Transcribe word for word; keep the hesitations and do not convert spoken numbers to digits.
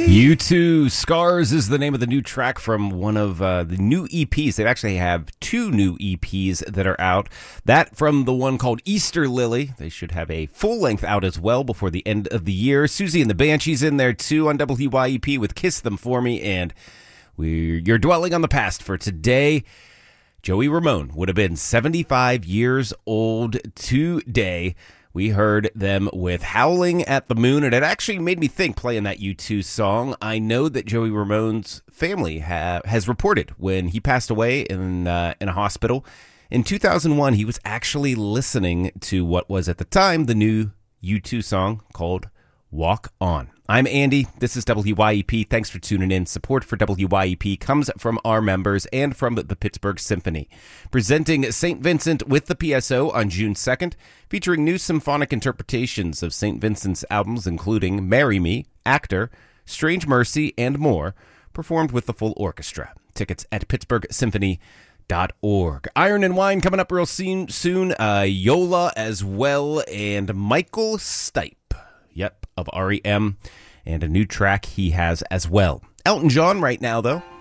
U two, Scars is the name of the new track from one of uh, the new E Ps. They actually have two new E Ps that are out. That from the one called Easter Lily. They should have a full length out as well before the end of the year. Susie and the Banshees in there too on W Y E P with Kiss Them For Me. And we're, you're dwelling on the past for today. Joey Ramone would have been seventy-five years old today. We heard them with Howling at the Moon, and it actually made me think, playing that U two song, I know that Joey Ramone's family ha- has reported when he passed away in uh, in a hospital. In two thousand one, he was actually listening to what was at the time the new U two song called Walk On. I'm Andy. This is W Y E P. Thanks for tuning in. Support for W Y E P comes from our members and from the Pittsburgh Symphony. Presenting Saint Vincent with the P S O on June second, featuring new symphonic interpretations of Saint Vincent's albums, including Marry Me, Actor, Strange Mercy, and more, performed with the full orchestra. Tickets at pittsburgh symphony dot org. Iron and Wine coming up real soon. soon. Uh, Yola as well, and Michael Stipe. Yep, of R E M, and a new track he has as well. Elton John right now, though.